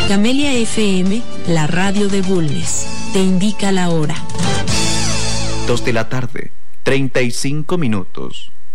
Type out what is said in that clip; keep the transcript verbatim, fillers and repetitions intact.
Camelia F M, la radio de Bulnes, te indica la hora. Dos de la tarde, treinta y cinco minutos.